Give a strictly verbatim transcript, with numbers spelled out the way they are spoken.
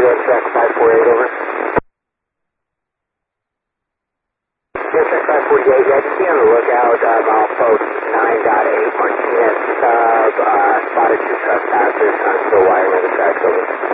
check five four eight, over. Yeah, check five forty-eight, yeah, just be on the lookout, uh, milepost nine point eight, Martinez sub, uh, spotted two trespassers on Stillwater in the tracks, over.